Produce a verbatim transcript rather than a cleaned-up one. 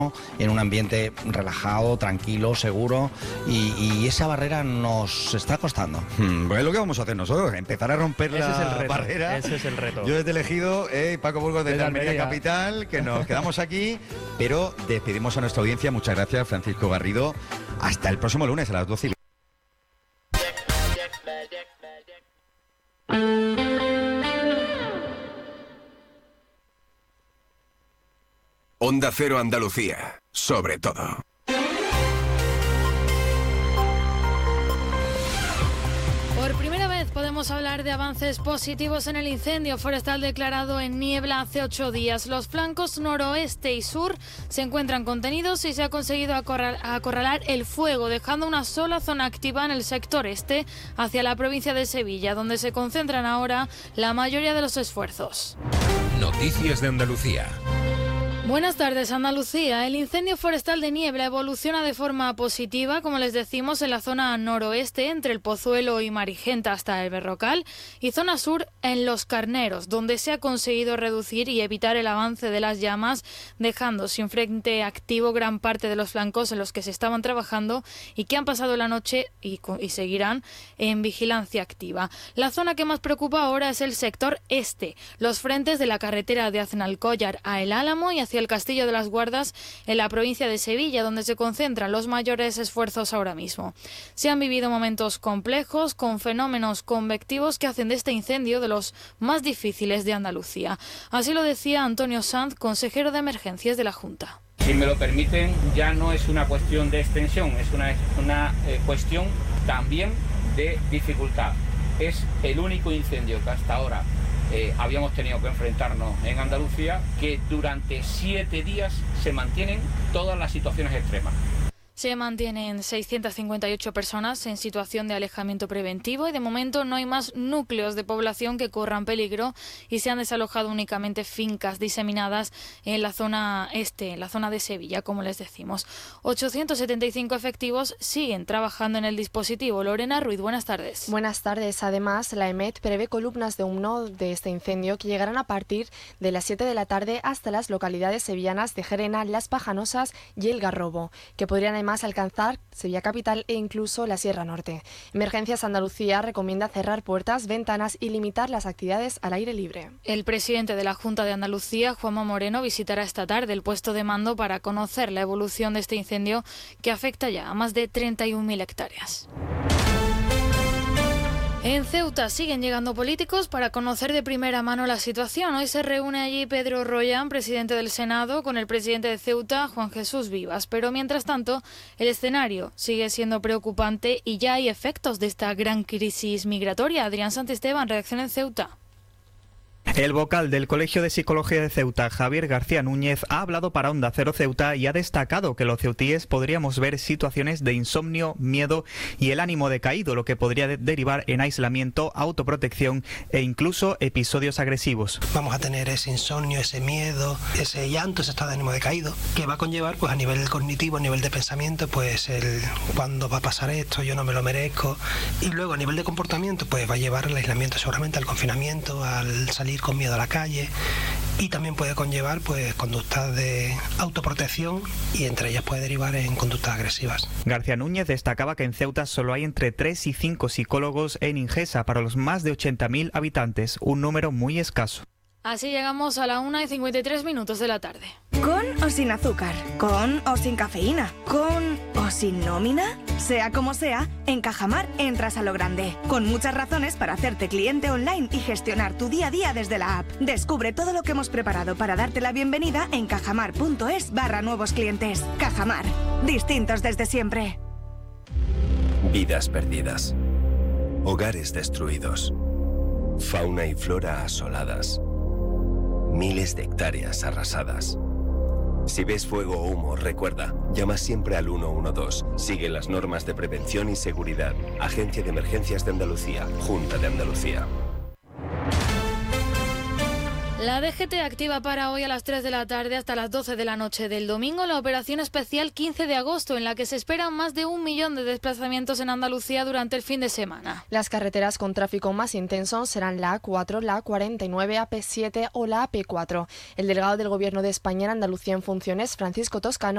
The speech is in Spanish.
en un ambiente relajado, tranquilo, seguro, y, y esa barrera nos está costando. Hmm, pues es lo que vamos a hacer nosotros, empezar a romper ese la es el reto, barrera. Ese es el reto. Yo desde Elegido, eh, Paco Burgos desde Desde Almería Almería. Capital, que nos quedamos aquí, pero despedimos a nuestra audiencia. Muchas gracias, Francisco Garrido. Hasta el próximo lunes a las doce y Onda Cero Andalucía, sobre todo. Por primera vez podemos hablar de avances positivos en el incendio forestal declarado en Niebla hace ocho días. Los flancos noroeste y sur se encuentran contenidos y se ha conseguido acorral- acorralar el fuego, dejando una sola zona activa en el sector este hacia la provincia de Sevilla, donde se concentran ahora la mayoría de los esfuerzos. Noticias de Andalucía. Buenas tardes, Andalucía. El incendio forestal de Niebla evoluciona de forma positiva, como les decimos, en la zona noroeste, entre el Pozuelo y Marigenta hasta el Berrocal, y zona sur en Los Carneros, donde se ha conseguido reducir y evitar el avance de las llamas, dejando sin frente activo gran parte de los flancos en los que se estaban trabajando y que han pasado la noche y, co- y seguirán en vigilancia activa. La zona que más preocupa ahora es el sector este, los frentes de la carretera de Aznalcóllar a El Álamo y hacia el Castillo de las Guardas en la provincia de Sevilla, donde se concentran los mayores esfuerzos ahora mismo. Se han vivido momentos complejos con fenómenos convectivos que hacen de este incendio de los más difíciles de Andalucía. Así lo decía Antonio Sanz, consejero de emergencias de la Junta. Si me lo permiten, ya no es una cuestión de extensión, es una, una eh, cuestión también de dificultad. Es el único incendio que hasta ahora Eh, habíamos tenido que enfrentarnos en Andalucía, que durante siete días se mantienen todas las situaciones extremas. Se mantienen seiscientas cincuenta y ocho personas en situación de alejamiento preventivo y de momento no hay más núcleos de población que corran peligro y se han desalojado únicamente fincas diseminadas en la zona este, en la zona de Sevilla, como les decimos. ochocientos setenta y cinco efectivos siguen trabajando en el dispositivo. Lorena Ruiz, buenas tardes. Buenas tardes. Además, la EMET prevé columnas de humo de este incendio que llegarán a partir de las siete de la tarde hasta las localidades sevillanas de Gerena, Las Pajanosas y El Garrobo, que podrían además alcanzar Sevilla Capital e incluso la Sierra Norte. Emergencias Andalucía recomienda cerrar puertas, ventanas y limitar las actividades al aire libre. El presidente de la Junta de Andalucía, Juanma Moreno, visitará esta tarde el puesto de mando para conocer la evolución de este incendio que afecta ya a más de treinta y un mil hectáreas. En Ceuta siguen llegando políticos para conocer de primera mano la situación. Hoy se reúne allí Pedro Rollán, presidente del Senado, con el presidente de Ceuta, Juan Jesús Vivas. Pero mientras tanto, el escenario sigue siendo preocupante y ya hay efectos de esta gran crisis migratoria. Adrián Santisteban, reacción en Ceuta. El vocal del Colegio de Psicología de Ceuta, Javier García Núñez, ha hablado para Onda Cero Ceuta y ha destacado que los ceutíes podríamos ver situaciones de insomnio, miedo y el ánimo decaído, lo que podría de- derivar en aislamiento, autoprotección e incluso episodios agresivos. Vamos a tener ese insomnio, ese miedo, ese llanto, ese estado de ánimo decaído, que va a conllevar pues a nivel cognitivo, a nivel de pensamiento, pues el cuándo va a pasar esto, yo no me lo merezco, y luego a nivel de comportamiento pues va a llevar al aislamiento, seguramente al confinamiento, al salir con miedo a la calle, y también puede conllevar pues conductas de autoprotección y entre ellas puede derivar en conductas agresivas. García Núñez destacaba que en Ceuta solo hay entre tres y cinco psicólogos en Ingesa para los más de ochenta mil habitantes, un número muy escaso. Así llegamos a la una y cincuenta y tres minutos de la tarde. ¿Con o sin azúcar? ¿Con o sin cafeína? ¿Con o sin nómina? Sea como sea, en Cajamar entras a lo grande, con muchas razones para hacerte cliente online y gestionar tu día a día desde la app. Descubre todo lo que hemos preparado para darte la bienvenida en cajamar.es barra nuevos clientes. Cajamar, distintos desde siempre. Vidas perdidas. Hogares destruidos. Fauna y flora asoladas. Miles de hectáreas arrasadas. Si ves fuego o humo, recuerda, llama siempre al uno uno dos. Sigue las normas de prevención y seguridad. Agencia de Emergencias de Andalucía, Junta de Andalucía. La D G T activa para hoy a las tres de la tarde hasta las doce de la noche del domingo la operación especial quince de agosto, en la que se esperan más de un millón de desplazamientos en Andalucía durante el fin de semana. Las carreteras con tráfico más intenso serán la A cuatro, la A cuarenta y nueve, A P siete o la A P cuatro. El delegado del Gobierno de España en Andalucía en funciones, Francisco Toscano,